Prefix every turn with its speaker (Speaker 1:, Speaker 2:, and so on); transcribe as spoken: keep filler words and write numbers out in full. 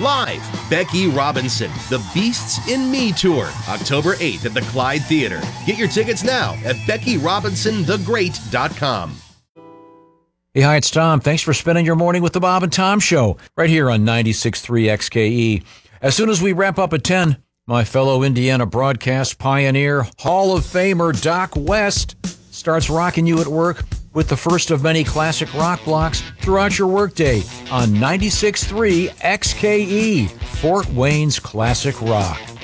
Speaker 1: Live, Becky Robinson, The Beasts in Me Tour, October eighth at the Clyde Theater. Get your tickets now at becky robinson the great dot com.
Speaker 2: Hey, hi, it's Tom. Thanks for spending your morning with the Bob and Tom Show right here on ninety-six point three X K E. As soon as we wrap up at ten, my fellow Indiana broadcast pioneer, Hall of Famer Doc West starts rocking you at work with the first of many classic rock blocks throughout your workday on ninety-six point three X K E, Fort Wayne's Classic Rock.